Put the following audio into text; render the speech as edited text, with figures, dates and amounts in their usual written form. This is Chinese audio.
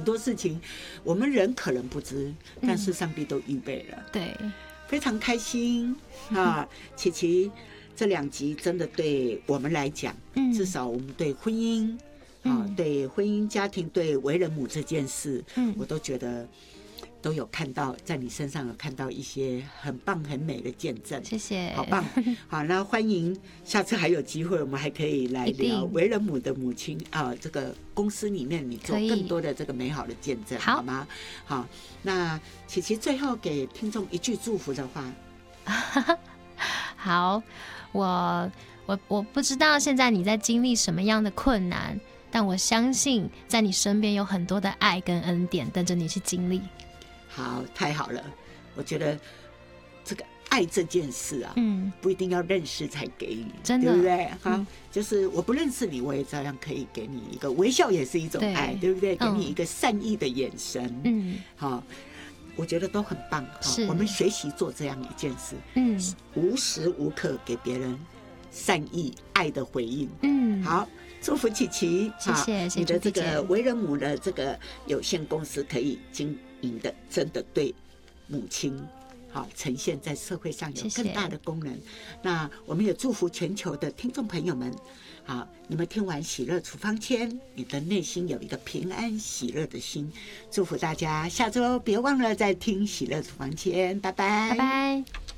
多事情我们人可能不知，但是上帝都预备了。 对， 非常开心啊！琪琪这2集真的对我们来讲，至少我们对婚姻对婚姻家庭，对为人母这件事，我都觉得都有看到，在你身上有看到一些很棒很美的见证。 谢谢， 好棒！好，那欢迎下次还有机会，我们还可以来聊为人母的母亲这个公司里面你做更多的这个美好的见证，好吗？好，那琪琪最后给听众一句祝福的话。 好，我不知道现在你在经历什么样的困难，但我相信在你身边有很多的爱跟恩典等着你去经历。 好，太好了！我觉得这个爱这件事啊，不一定要认识才给予， 真的， 对不对？好，就是我不认识你，我也照样可以给你一个微笑，也是一种爱， 对不对？给你一个善意的眼神，好，我觉得都很棒。我们学习做这样一件事，无时无刻给别人善意爱的回应。好，祝福琪琪， 谢谢你的这个为人母的这个有限公司可以经营的真的对母亲好呈现在社会上有更大的功能。那我们也祝福全球的听众朋友们，好，你们听完喜乐处方签，你的内心有一个平安喜乐的心。祝福大家下周别忘了再听喜乐处方签，拜拜， 拜拜。